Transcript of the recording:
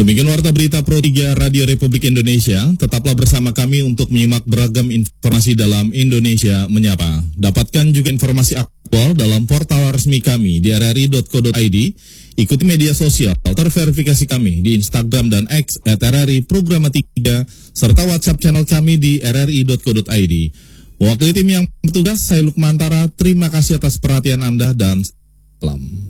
Demikian warta berita Pro 3 Radio Republik Indonesia. Tetaplah bersama kami untuk menyimak beragam informasi dalam Indonesia Menyapa. Dapatkan juga informasi aktual dalam portal resmi kami di rri.co.id. Ikuti media sosial terverifikasi kami di Instagram dan X @RRI_Programa3 serta WhatsApp channel kami di rri.co.id. Wakil tim yang bertugas, saya Lukmantara. Terima kasih atas perhatian Anda dan salam.